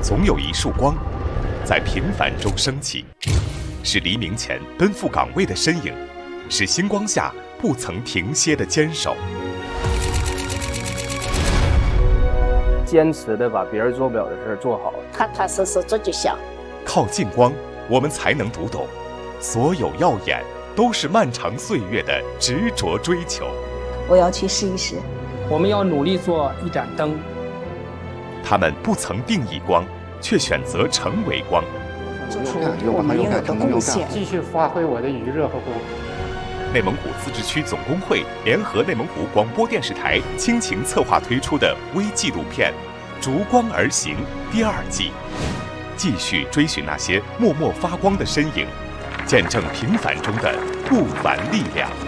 总有一束光，在平凡中升起，是黎明前奔赴岗位的身影，是星光下不曾停歇的坚守。 坚持的把别人做不了的事做好， 踏踏实实做就行。 靠近光，我们才能读懂，所有耀眼都是漫长岁月的执着追求。 我要去试一试。 我们要努力做一盏灯。 他们不曾定义光，却选择成为光。 做出我们应有的贡献， 继续发挥我的余热和光。 内蒙古自治区总工会联合内蒙古广播电视台倾情策划推出的微纪录片《逐光而行》第2季，继续追寻那些默默发光的身影，见证平凡中的不凡力量。